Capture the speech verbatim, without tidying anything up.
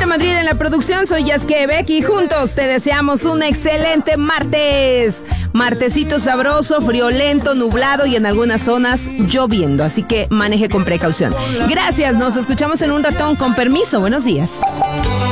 Madrid en la producción, soy Yasque Beck y juntos te deseamos un excelente martes. Martesito sabroso, friolento, nublado y en algunas zonas lloviendo, así que maneje con precaución. Gracias, nos escuchamos en un ratón, con permiso, buenos días.